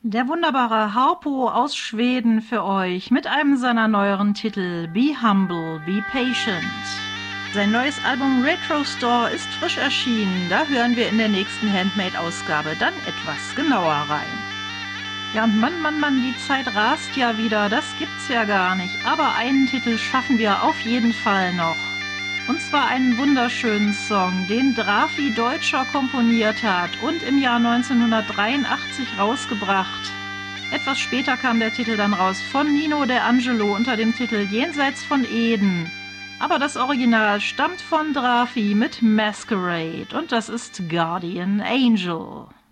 Der wunderbare Harpo aus Schweden für euch mit einem seiner neueren Titel Be Humble, Be Patient. Sein neues Album Retro Store ist frisch erschienen, da hören wir in der nächsten Handmade-Ausgabe dann etwas genauer rein. Ja, und Mann, die Zeit rast ja wieder, das gibt's ja gar nicht, aber einen Titel schaffen wir auf jeden Fall noch. Und zwar einen wunderschönen Song, den Drafi Deutscher komponiert hat und im Jahr 1983 rausgebracht. Etwas später kam der Titel dann raus von Nino D'Angelo unter dem Titel Jenseits von Eden. Aber das Original stammt von Drafi mit Masquerade und das ist Guardian Angel.